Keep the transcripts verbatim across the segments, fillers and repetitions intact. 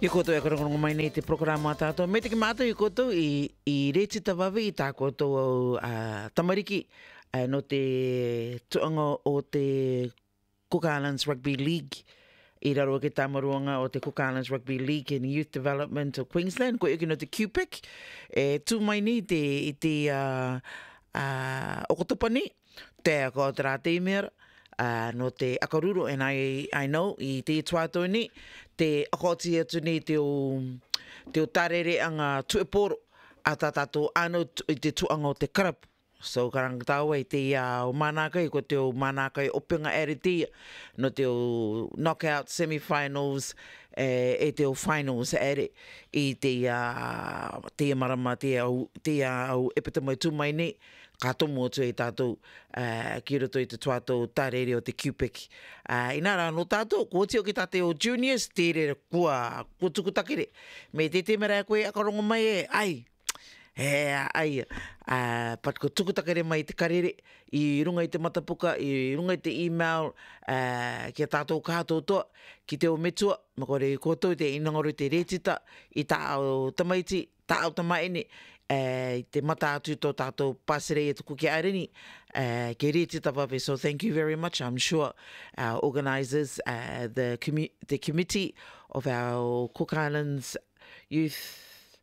I koto e karangongo mai nei te programa tātou. Me te ki mātou i koto i, i reti tawawi i tā koto au uh, tamariki uh, no te tuanga o te Cook Islands Rugby League. I raro ke tamaruanga o te Cook Islands Rugby League and Youth Development of Queensland. Ko eki no te Q P I C. E tū mai ni te, i te uh, uh, okotopani. Te ako o te rā te imera. Uh, no te akaruru, and I, I know i te tuato ni, te akoti atu ni te o, te o tarere anga tueporo a tātātou ano i te tuanga o te karapu. So karang tāua i te uh, o mānakai, ko te o mānakai opinga ere tia, no te o knockout semi-finals, e, e te o finals ere, i te, uh, te marama, te au, te au epitamai tūmai ni, ka tomu atu e tātou uh, ki roto i te tuatou tarere o te Q P I C. Uh, ina rā no tātou, kua tio ki tate o juniors, te re kua, kua tukutakere. Me te te mera koe akarongo mai e, ai, he, ai, uh, pat ko tukutakere mai te karere, i runga i te matapuka, i runga i te email, uh, ki a tātou kātou toa, ki te o metua, makore i koutou te inangaro te retita, i tā au tamaiti, tā au tamaene, Uh, te mata atu tō tātou pasere e tuku ki areni, uh, ke reti tawawe. So thank you very much. I'm sure our organisers, uh, the, commu the committee of our Cook Islands Youth,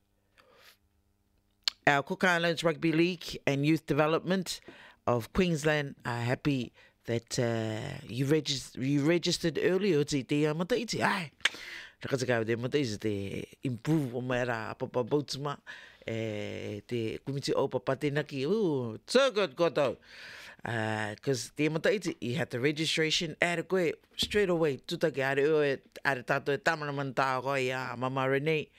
our Cook Islands Rugby League and Youth Development of Queensland are happy that uh, you, regis you registered early o te te mataiti. Ai, rakatakau te mataiti te improve o mai rā papa Boutuma. E te kumiti o papatenaki, ooh, so good koto. Because uh, te mataiti, you had the registration, ere koe, straight away, tutake are o e, are tātou e tamana man tā koe, uh, Mama Renee.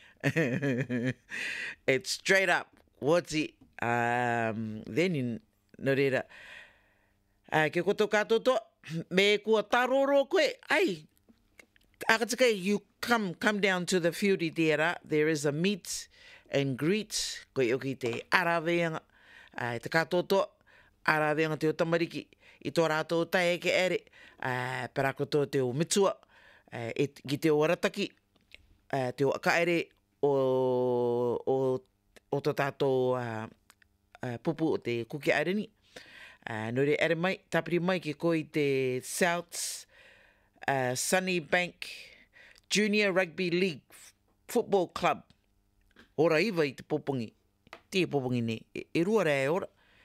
It's straight up, what's it? Um, then in, no reira, uh, ke koto kātou to, me kua taroro koe, ai, akatake, you come, come down to the field i tērā, there is a meet and greet, koe oki te araweanga, uh, te katoto, araweanga te o tamariki, i tō rātou tae ke ere, uh, parakoto te o mitua, uh, et, ki te o arataki, uh, te o akaere o, o, o tō tātou uh, uh, pupu o te kuki areni. Uh, nore ere mai, tapiri mai ki koe te Souths uh, Sunnybank Junior Rugby League Football Club. Ora iwa i te popongi. Te popongi ne. E, e rua rai ora.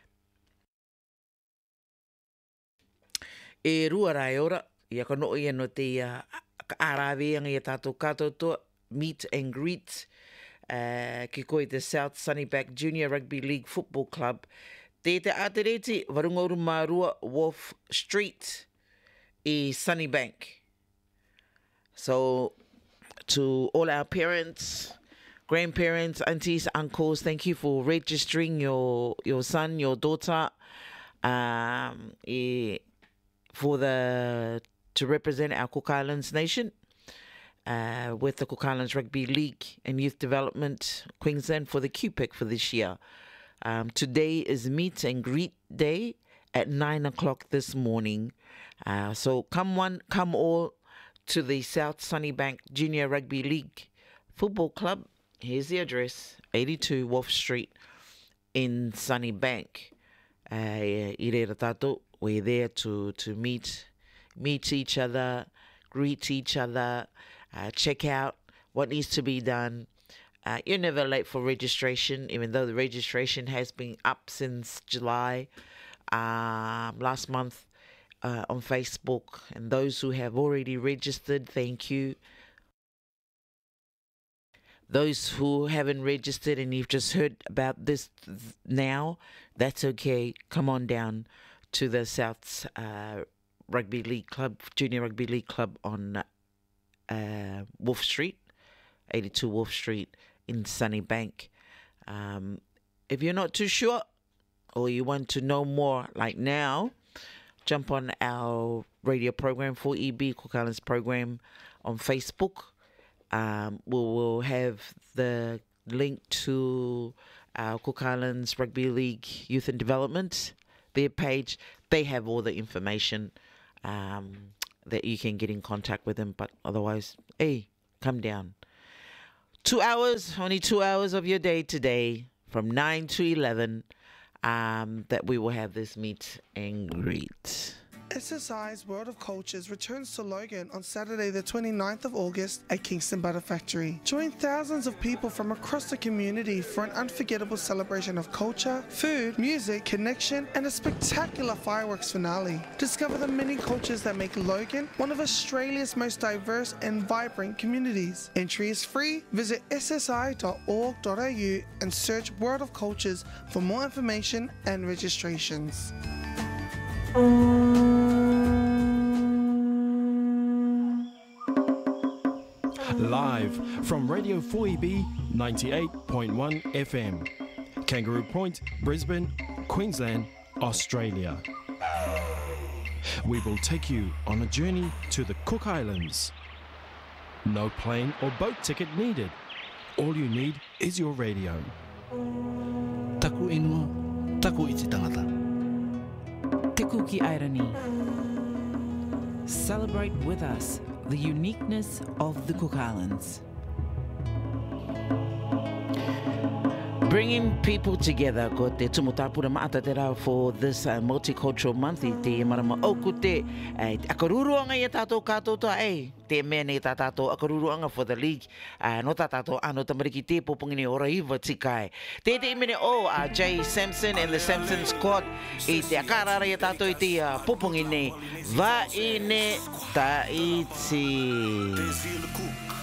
E rua rai ora. Ia ka no ia no te uh, araweanga i a tātou kātou toa. Meet and greet. Uh, ki koe te South Sunnybank Junior Rugby League Football Club. Te te atereti, Warungauru Mārua, Wolf Street i Sunnybank. So, to all our parents, grandparents, aunties, uncles, thank you for registering your your son, your daughter, um, eh, for the to represent our Cook Islands nation uh, with the Cook Islands Rugby League and Youth Development Queensland for the Q P I C for this year. Um, today is meet and greet day at nine o'clock this morning. Uh, so come one, come all to the South Sunnybank Junior Rugby League Football Club. Here's the address, eighty-two Wolf Street in Sunnybank. Uh, I reira tātou, we're there to, to meet, meet each other, greet each other, uh, check out what needs to be done. Uh, you're never late for registration, even though the registration has been up since July um, last month uh, on Facebook. And those who have already registered, thank you. Those who haven't registered and you've just heard about this now, that's okay. Come on down to the South uh, Rugby League Club, Junior Rugby League Club on uh, Wolf Street, eighty-two Wolf Street in Sunnybank. Um, if you're not too sure or you want to know more like now, jump on our radio program, four E B Cook Islands program on Facebook. Um, we will have the link to our Cook Islands Rugby League Youth and Development, their page. They have all the information um, that you can get in contact with them. But otherwise, hey, come down. two hours, only two hours of your day today from nine to eleven um, that we will have this meet and greet. S S I's World of Cultures returns to Logan on Saturday the twenty-ninth of August at Kingston Butter Factory. Join thousands of people from across the community for an unforgettable celebration of culture, food, music, connection, and a spectacular fireworks finale. Discover the many cultures that make Logan one of Australia's most diverse and vibrant communities. Entry is free. Visit s s i dot org dot a u and search World of Cultures for more information and registrations. Live from Radio four E B ninety-eight point one F M, Kangaroo Point, Brisbane, Queensland, Australia. We will take you on a journey to the Cook Islands. No plane or boat ticket needed. All you need is your radio. Taku ingo, taku iti tangata. Te Kuki Airani. Celebrate with us the uniqueness of the Cook Islands. Bringing people together, ko te tumutapura maata te rau for this uh, multicultural month i te marama o ko te uh, akaruruanga i a tātou kātou toa ei te mea nei tā tātou akaruruanga for the league uh, no tā tātou ano tamariki te popongi ni ora iwa tikai te te imene o uh, Jay Samson and the Samson Squad i te akarara i a tātou i te uh, popongi nei va i ne ta iti